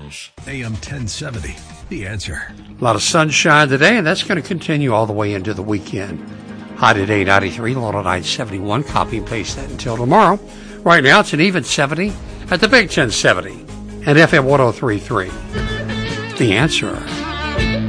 News, AM 1070. The Answer. A lot of sunshine today, and that's going to continue all the way into the weekend. High today, 93, low tonight, 71. Copy and paste that until tomorrow. Right now, it's an even 70 at the Big 1070 and FM 103.3. The Answer.